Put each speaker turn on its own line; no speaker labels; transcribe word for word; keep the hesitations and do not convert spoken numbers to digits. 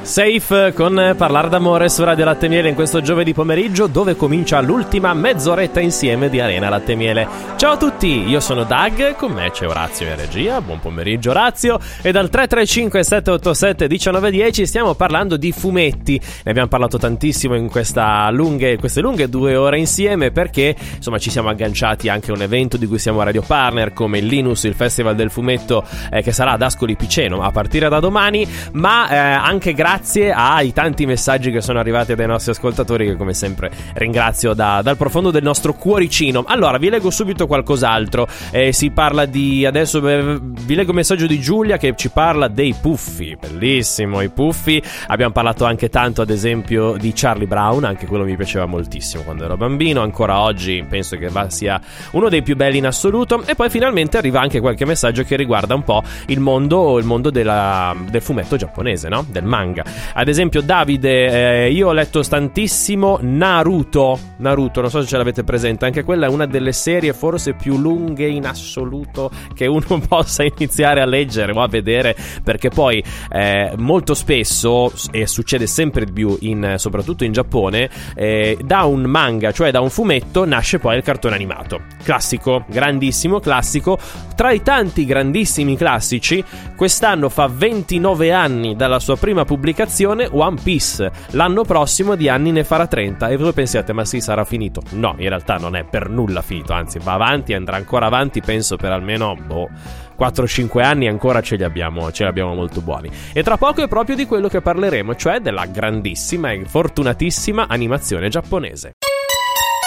Safe con Parlare d'amore su Radio Latte Miele in questo giovedì pomeriggio, dove comincia l'ultima mezz'oretta insieme di Arena Latte Miele. Ciao a tutti, io sono Doug, con me c'è Orazio in regia. Buon pomeriggio Orazio. E dal tre tre cinque sette otto sette uno nove uno zero stiamo parlando di fumetti. Ne abbiamo parlato tantissimo in questa lunghe, queste lunghe due ore insieme, perché insomma ci siamo agganciati anche a un evento di cui siamo radio partner, come il Linus, il Festival del Fumetto, eh, che sarà ad Ascoli Piceno a partire da domani, ma eh, anche grazie Grazie ai tanti messaggi che sono arrivati dai nostri ascoltatori, che come sempre ringrazio da, dal profondo del nostro cuoricino. Allora, vi leggo subito qualcos'altro. Eh, si parla di... Adesso beh, vi leggo un messaggio di Giulia che ci parla dei Puffi. Bellissimo, i Puffi. Abbiamo parlato anche tanto, ad esempio, di Charlie Brown. Anche quello mi piaceva moltissimo quando ero bambino. Ancora oggi penso che va, sia uno dei più belli in assoluto. E poi finalmente arriva anche qualche messaggio che riguarda un po' il mondo, il mondo della, del fumetto giapponese, no? Del manga. Ad esempio Davide, eh, io ho letto tantissimo Naruto Naruto, non so se ce l'avete presente. Anche quella è una delle serie forse più lunghe in assoluto che uno possa iniziare a leggere o a vedere, perché poi eh, molto spesso, e succede sempre di più in, soprattutto in Giappone, eh, da un manga, cioè da un fumetto, nasce poi il cartone animato. Classico, grandissimo classico. Tra i tanti grandissimi classici, quest'anno fa ventinove anni dalla sua prima pubblicazione One Piece. L'anno prossimo di anni ne farà trenta. E voi pensiate, ma sì, sarà finito? No, in realtà non è per nulla finito, anzi va avanti, andrà ancora avanti, penso per almeno boh, quattro cinque anni ancora ce li abbiamo, ce li abbiamo molto buoni. E tra poco è proprio di quello che parleremo, cioè della grandissima e fortunatissima animazione giapponese.